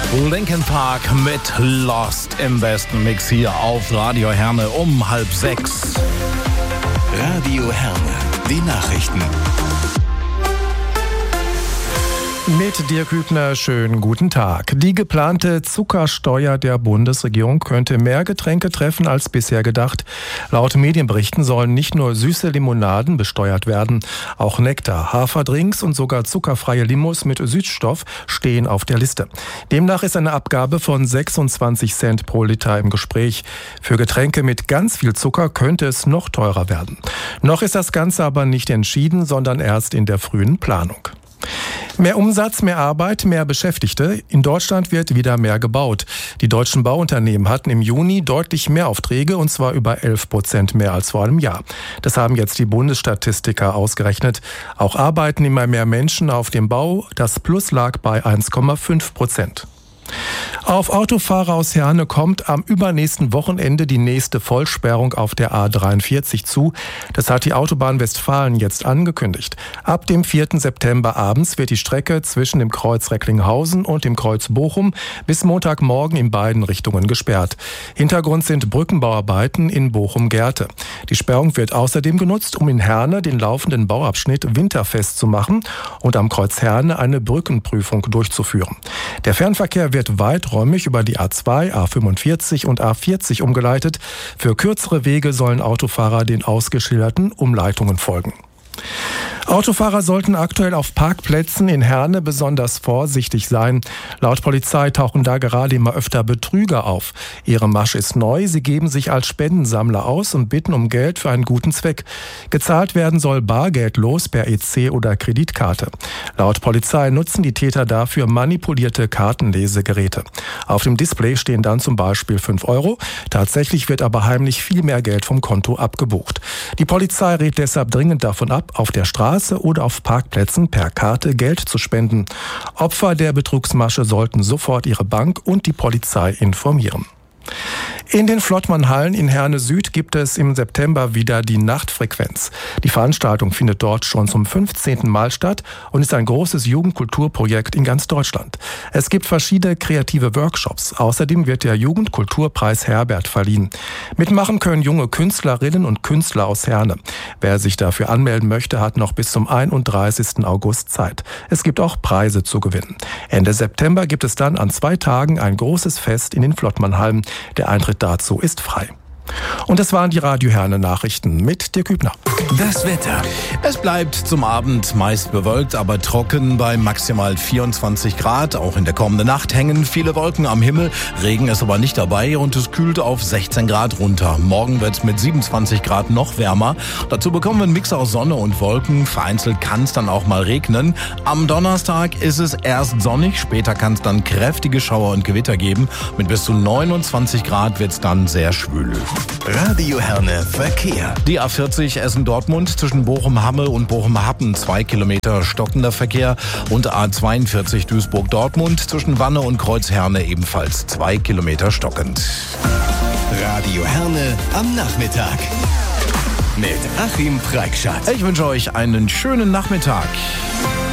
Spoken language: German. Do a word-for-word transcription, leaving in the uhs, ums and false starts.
Linkin Park mit Lost im besten Mix hier auf Radio Herne um halb sechs. Radio Herne, die Nachrichten. Mit Dirk Hübner, schönen guten Tag. Die geplante Zuckersteuer der Bundesregierung könnte mehr Getränke treffen als bisher gedacht. Laut Medienberichten sollen nicht nur süße Limonaden besteuert werden, auch Nektar, Haferdrinks und sogar zuckerfreie Limos mit Süßstoff stehen auf der Liste. Demnach ist eine Abgabe von sechsundzwanzig Cent pro Liter im Gespräch. Für Getränke mit ganz viel Zucker könnte es noch teurer werden. Noch ist das Ganze aber nicht entschieden, sondern erst in der frühen Planung. Mehr Umsatz, mehr Arbeit, mehr Beschäftigte. In Deutschland wird wieder mehr gebaut. Die deutschen Bauunternehmen hatten im Juni deutlich mehr Aufträge, und zwar über elf Prozent mehr als vor einem Jahr. Das haben jetzt die Bundesstatistiker ausgerechnet. Auch arbeiten immer mehr Menschen auf dem Bau. Das Plus lag bei eins Komma fünf Prozent. Auf Autofahrer aus Herne kommt am übernächsten Wochenende die nächste Vollsperrung auf der A dreiundvierzig zu. Das hat die Autobahn Westfalen jetzt angekündigt. Ab dem vierten September abends wird die Strecke zwischen dem Kreuz Recklinghausen und dem Kreuz Bochum bis Montagmorgen in beiden Richtungen gesperrt. Hintergrund sind Brückenbauarbeiten in Bochum-Gerte. Die Sperrung wird außerdem genutzt, um in Herne den laufenden Bauabschnitt winterfest zu machen und am Kreuz Herne eine Brückenprüfung durchzuführen. Der Fernverkehr wird weiträumig über die A zwei, A fünfundvierzig und A vierzig umgeleitet. Für kürzere Wege sollen Autofahrer den ausgeschilderten Umleitungen folgen. Autofahrer sollten aktuell auf Parkplätzen in Herne besonders vorsichtig sein. Laut Polizei tauchen da gerade immer öfter Betrüger auf. Ihre Masche ist neu, sie geben sich als Spendensammler aus und bitten um Geld für einen guten Zweck. Gezahlt werden soll bargeldlos per E C oder Kreditkarte. Laut Polizei nutzen die Täter dafür manipulierte Kartenlesegeräte. Auf dem Display stehen dann zum Beispiel fünf Euro. Tatsächlich wird aber heimlich viel mehr Geld vom Konto abgebucht. Die Polizei rät deshalb dringend davon ab, auf der Straße oder auf Parkplätzen per Karte Geld zu spenden. Opfer der Betrugsmasche sollten sofort ihre Bank und die Polizei informieren. In den Flottmann-Hallen in Herne Süd gibt es im September wieder die Nachtfrequenz. Die Veranstaltung findet dort schon zum fünfzehnten Mal statt und ist ein großes Jugendkulturprojekt in ganz Deutschland. Es gibt verschiedene kreative Workshops. Außerdem wird der Jugendkulturpreis Herbert verliehen. Mitmachen können junge Künstlerinnen und Künstler aus Herne. Wer sich dafür anmelden möchte, hat noch bis zum einunddreißigsten August Zeit. Es gibt auch Preise zu gewinnen. Ende September gibt es dann an zwei Tagen ein großes Fest in den Flottmann-Hallen. Der Eintritt dazu ist frei. Und das waren die Radio Herne Nachrichten mit Dirk Hübner. Das Wetter. Es bleibt zum Abend meist bewölkt, aber trocken bei maximal vierundzwanzig Grad. Auch in der kommenden Nacht hängen viele Wolken am Himmel. Regen ist aber nicht dabei und es kühlt auf sechzehn Grad runter. Morgen wird es mit siebenundzwanzig Grad noch wärmer. Dazu bekommen wir einen Mix aus Sonne und Wolken. Vereinzelt kann es dann auch mal regnen. Am Donnerstag ist es erst sonnig, später kann es dann kräftige Schauer und Gewitter geben. Mit bis zu neunundzwanzig Grad wird es dann sehr schwül. Radio Herne Verkehr. Die A vierzig Essen-Dortmund zwischen Bochum-Hamme und Bochum-Happen, zwei Kilometer stockender Verkehr. Und A zweiundvierzig Duisburg-Dortmund zwischen Wanne und Kreuz Herne ebenfalls zwei Kilometer stockend. Radio Herne am Nachmittag. Mit Achim Preikschat. Ich wünsche euch einen schönen Nachmittag.